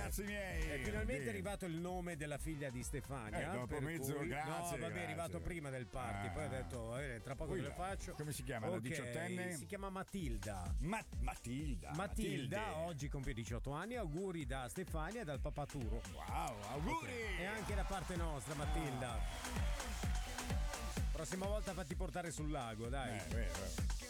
ragazzi miei. Finalmente è arrivato il nome della figlia di Stefania. Dopo mezzo, cui... grazie. No, vabbè, grazie. è arrivato prima del party. Poi ho detto, tra poco te lo faccio. Come si chiama? La diciottenne? Si chiama Matilda. Matilda oggi compie 18 anni. Auguri da Stefania e dal papaturo. Wow, auguri! E anche da parte nostra, Matilda. Prossima volta fatti portare sul lago, dai. Vero.